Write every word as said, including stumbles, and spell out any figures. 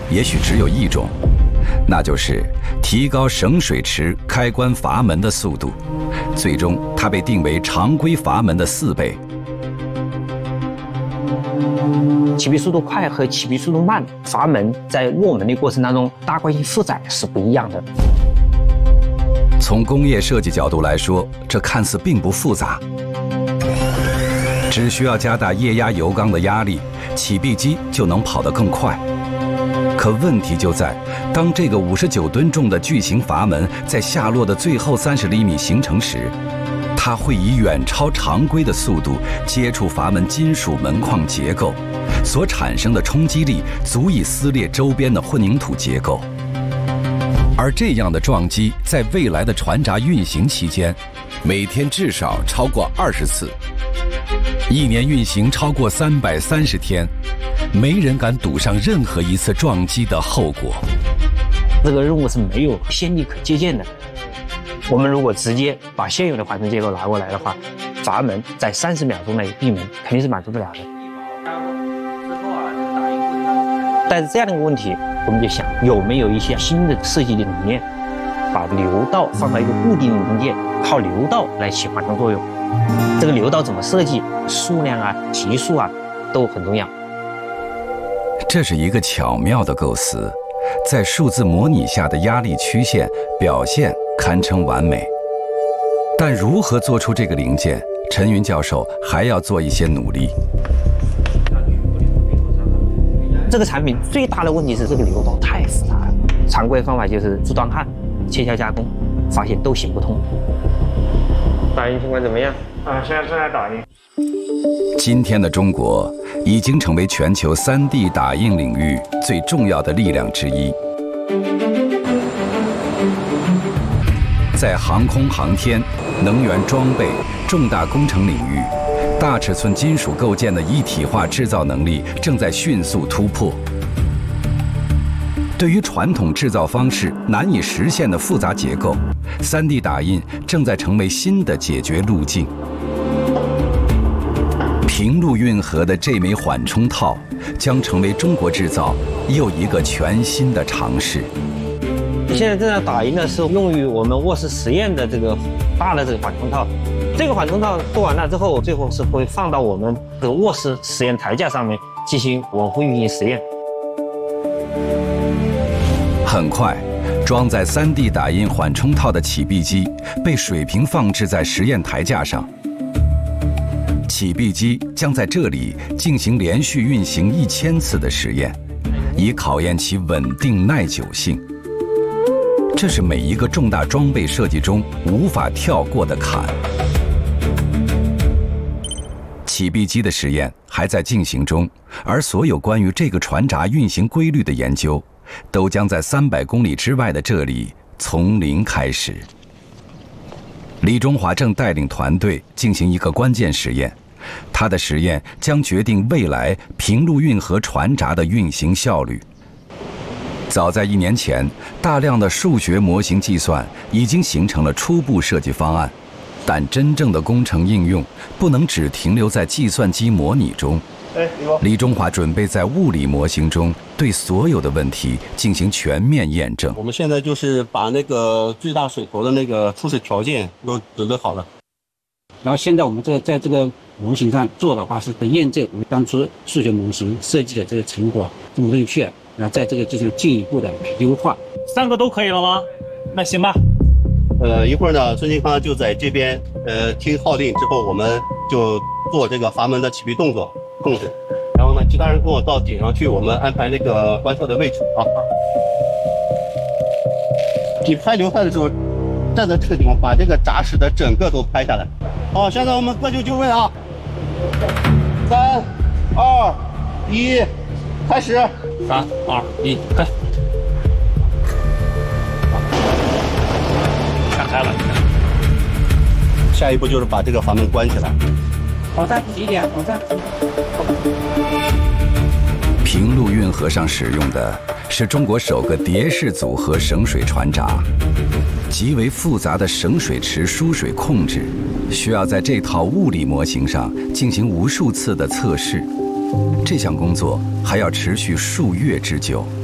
也许只有一种，那就是提高省水池开关阀门的速度。最终，它被定为常规阀门的四倍。 启闭速度快和启闭速度慢，阀门在握门的过程当中，大关系负载是不一样的。 从工业设计角度来说，这看似并不复杂，只需要加大液压油缸的压力，启闭机就能跑得更快。可问题就在，当这个五十九吨重的巨型阀门在下落的最后三十厘米形成时，它会以远超常规的速度接触阀门金属门框结构，所产生的冲击力足以撕裂周边的混凝土结构。而这样的撞击在未来的船闸运行期间，每天至少超过二十次，一年运行超过三百三十天，没人敢赌上任何一次撞击的后果。 这个任务是没有先例可借鉴的。我们如果直接把现有的缓冲结构拿过来的话，阀门在三十秒钟内闭门肯定是满足不了的。但是这样的一个问题，我们就想有没有一些新的设计的理念，把流道放到一个固定的零件，靠流道来起缓冲作用。这个流道怎么设计，数量啊、级数啊都很重要。 这是一个巧妙的构思，在数字模拟下的压力曲线表现堪称完美。但如何做出这个零件，陈云教授还要做一些努力。 这个产品最大的问题是这个流道太复杂了，常规方法就是铸锻焊、切削加工，发现都行不通。打印情况怎么样？ 啊，现在正在打印。 今天的中国已经成为全球 三 D 打印领域最重要的力量之一。在航空航天、能源装备、重大工程领域，大尺寸金属构件的一体化制造能力正在迅速突破。对于传统制造方式难以实现的复杂结构， 三 D 打印正在成为新的解决路径。平路运河的这枚缓冲套将成为中国制造又一个全新的尝试。 现在正在打印的是用于我们卧室实验的这个大的这个缓冲套。这个缓冲套做完了之后，最后是会放到我们这个卧室实验台架上面进行稳定运行实验。 很快，装载 三 D 打印缓冲套的启闭机被水平放置在实验台架上。启闭机将在这里进行连续运行一千次的实验，以考验其稳定耐久性。这是每一个重大装备设计中无法跳过的坎。启闭机的实验还在进行中，而所有关于这个船闸运行规律的研究，都将在三百公里之外的这里从零开始。李中华正带领团队进行一个关键实验，他的实验将决定未来平路运河船闸的运行效率。早在一年前，大量的数学模型计算已经形成了初步设计方案，但真正的工程应用不能只停留在计算机模拟中。李中华准备在物理模型中对所有的问题进行全面验证。 我们现在就是把那个最大水头的那个初始条件都准备好了， 然后现在我们这个在这个模型上做的话，是可以验证我们当初数学模型设计的这个成果正不正确，然后在这个进行进一步的优化。 三个都可以了吗？那行吧。 呃，一会儿呢，孙金康就在这边，呃，听号令之后，我们就做这个阀门的启闭动作控制。然后呢，其他人跟我到顶上去，我们安排那个观测的位置啊。你拍流派的时候，站在这个地方，把这个闸室的整个都拍下来。好，现在我们各就就位啊。三、二、一，开始。 三、二、一，开。 看开了。 下一步就是把这个阀门关起来。 保障几点？保障。 平路运河上使用的是中国首个蝶式组合省水船闸，极为复杂的省水池输水控制，需要在这套物理模型上进行无数次的测试。这项工作还要持续数月之久。